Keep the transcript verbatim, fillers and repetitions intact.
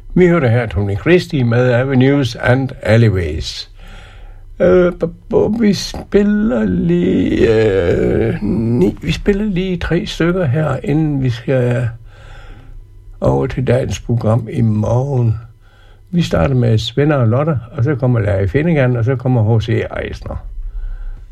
Vi hørte her Tony Christie med Avenues and Alleyways. Øh, vi spiller lige øh, ni, vi spiller lige tre stykker her, inden vi skal over til dagens program i morgen. Vi starter med Svend og Lotte, og så kommer Larry Finnegan, og så kommer H C Eisner.